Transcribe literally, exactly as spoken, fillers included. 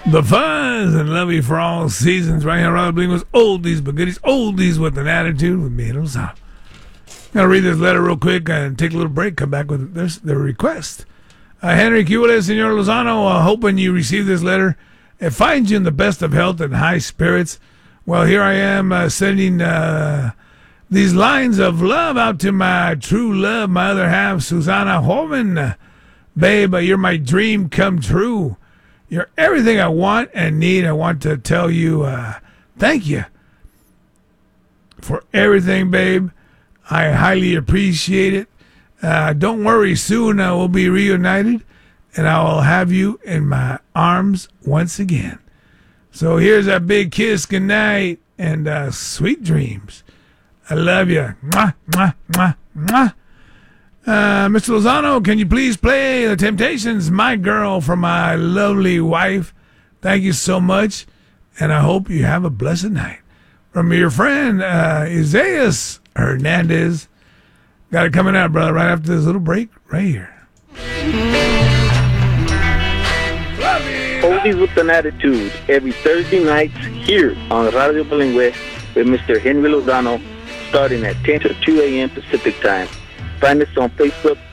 The fuzz and lovey for all seasons. Right here, Robert Bling was oldies but goodies. Oldies with an attitude with me and Lozano. Gonna read this letter real quick and take a little break. Come back with this, the request. Uh, Henry Cubales, Senor Lozano, uh, hoping you receive this letter. It finds you in the best of health and high spirits. Well, here I am uh, sending uh, these lines of love out to my true love, my other half, Susana Holman. Uh, babe, uh, you're my dream come true. You're everything I want and need. I want to tell you uh, thank you for everything, babe. I highly appreciate it. Uh, don't worry, soon I will be reunited, and I will have you in my arms once again. So here's a big kiss, good night, and uh, sweet dreams. I love you. Mwah, mwah, mwah, mwah. Uh, Mister Lozano, can you please play The Temptations, My Girl, for my lovely wife? Thank you so much, and I hope you have a blessed night. From your friend, uh, Isaias Hernandez. Got it coming out, brother, right after this little break right here. Oldies with an Attitude, every Thursday night here on Radio Bilingüe with Mister Henry Lozano, starting at ten to two a.m. Pacific Time. Find us on Facebook,